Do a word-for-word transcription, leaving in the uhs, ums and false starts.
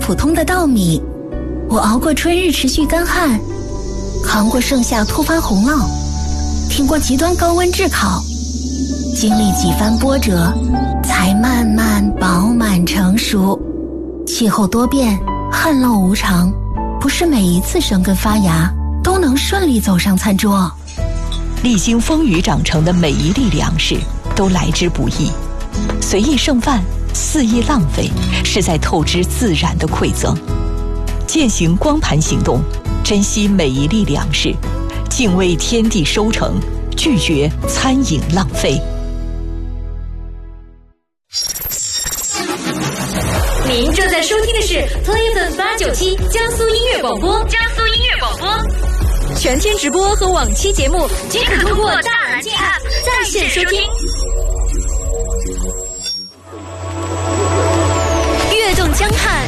普通的稻米，我熬过春日持续干旱，扛过盛夏突发洪涝，挺过极端高温炙烤，经历几番波折，才慢慢饱满成熟。气候多变，旱涝无常，不是每一次生根发芽都能顺利走上餐桌。 历经风雨长成的每一粒粮食都来之不易，随意剩饭，肆意浪费，是在透支自然的馈赠。践行光盘行动，珍惜每一粒粮食，敬畏天地收成，拒绝餐饮浪费。 您正在收听的是 Play 八九七江苏音乐广播，江苏音乐广播，全天直播和往期节目均可通过大蓝鲸 App 在线收听。